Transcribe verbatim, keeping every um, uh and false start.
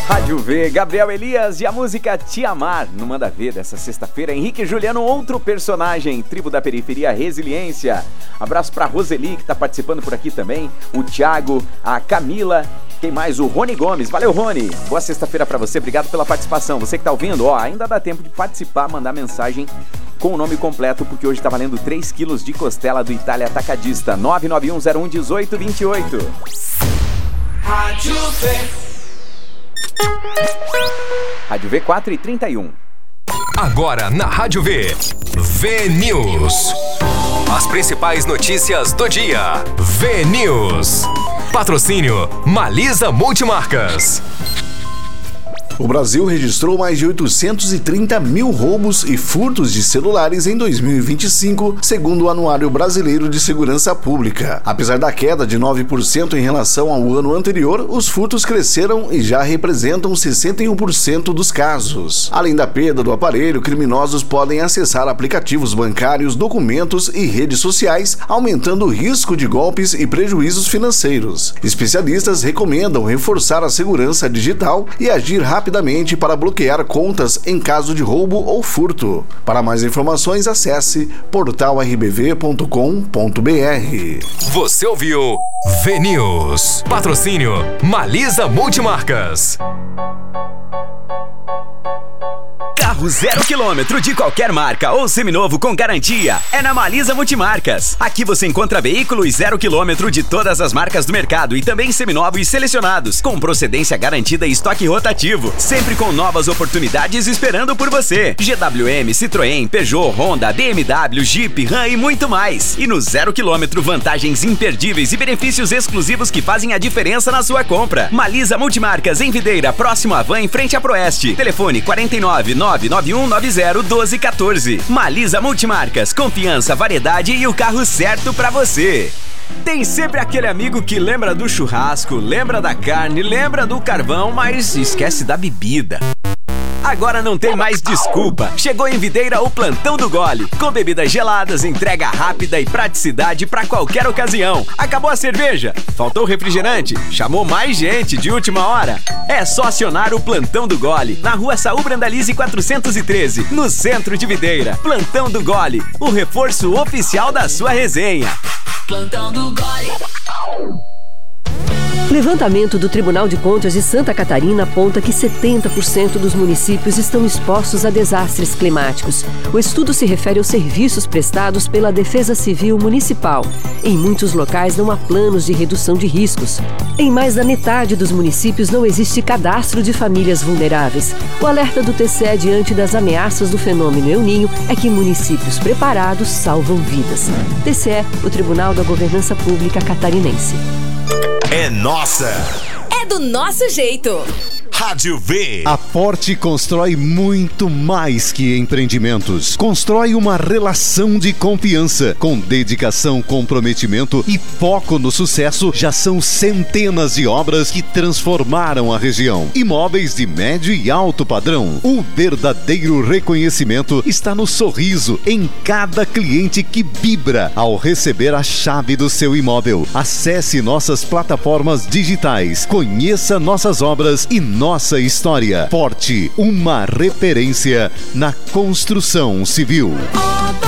Rádio V, Gabriel Elias e a música Te Amar no Manda Ver dessa sexta-feira. Henrique e Juliano, outro personagem, Tribo da Periferia, Resiliência. Abraço pra Roseli, que tá participando por aqui também, o Thiago, a Camila, quem mais? O Rony Gomes. Valeu, Rony. Boa sexta-feira pra você, obrigado pela participação. Você que tá ouvindo, ó, ainda dá tempo de participar, mandar mensagem com o nome completo, porque hoje tá valendo três quilos de costela do Itália Atacadista. nove nove um zero um um oito dois oito. Rádio V. Rádio V quatro e trinta e um. Agora na Rádio V, V News. As principais notícias do dia. V News. Patrocínio Malisa Multimarcas. O Brasil registrou mais de oitocentos e trinta mil roubos e furtos de celulares em dois mil e vinte e cinco, segundo o Anuário Brasileiro de Segurança Pública. Apesar da queda de nove por cento em relação ao ano anterior, os furtos cresceram e já representam sessenta e um por cento dos casos. Além da perda do aparelho, criminosos podem acessar aplicativos bancários, documentos e redes sociais, aumentando o risco de golpes e prejuízos financeiros. Especialistas recomendam reforçar a segurança digital e agir rapidamente rapidamente para bloquear contas em caso de roubo ou furto. Para mais informações, acesse portal r b v ponto com ponto b r. Você ouviu V News. Patrocínio Malisa Multimarcas. Carro zero quilômetro de qualquer marca ou seminovo com garantia é na Malisa Multimarcas. Aqui você encontra veículos zero quilômetro de todas as marcas do mercado e também seminovos selecionados, com procedência garantida e estoque rotativo, sempre com novas oportunidades esperando por você. G W M, Citroën, Peugeot, Honda, B M W, Jeep, Ram e muito mais. E no zero quilômetro, vantagens imperdíveis e benefícios exclusivos que fazem a diferença na sua compra. Malisa Multimarcas em Videira, próximo à Van, em frente à Proeste. Telefone quarenta e nove, nove nove um nove zero, doze quatorze. Malisa Multimarcas, confiança, variedade e o carro certo pra você. Tem sempre aquele amigo que lembra do churrasco, lembra da carne, lembra do carvão, mas esquece da bebida. Agora não tem mais desculpa. Chegou em Videira o Plantão do Gole. Com bebidas geladas, entrega rápida e praticidade para qualquer ocasião. Acabou a cerveja? Faltou refrigerante? Chamou mais gente de última hora? É só acionar o Plantão do Gole, na rua Saúl Brandalize quatrocentos e treze, no centro de Videira. Plantão do Gole, o reforço oficial da sua resenha. Plantão do Gole. Levantamento do Tribunal de Contas de Santa Catarina aponta que setenta por cento dos municípios estão expostos a desastres climáticos. O estudo se refere aos serviços prestados pela Defesa Civil Municipal. Em muitos locais não há planos de redução de riscos. Em mais da metade dos municípios não existe cadastro de famílias vulneráveis. O alerta do T C E diante das ameaças do fenômeno El Niño é que municípios preparados salvam vidas. T C E, o Tribunal da Governança Pública Catarinense. É nossa! É do nosso jeito! Rádio V. A Forte constrói muito mais que empreendimentos. Constrói uma relação de confiança. Com dedicação, comprometimento e foco no sucesso, já são centenas de obras que transformaram a região. Imóveis de médio e alto padrão. O verdadeiro reconhecimento está no sorriso em cada cliente que vibra ao receber a chave do seu imóvel. Acesse nossas plataformas digitais, conheça nossas obras e nossa história. Forte, uma referência na construção civil.